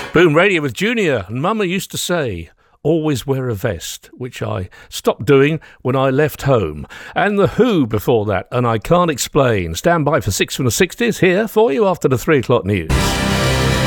Boom Radio with Junior, and Mama used to say, always wear a vest, which I stopped doing when I left home. And The Who before that, and I Can't Explain. Stand by for 6 from the 60s here for you after the 3 o'clock news.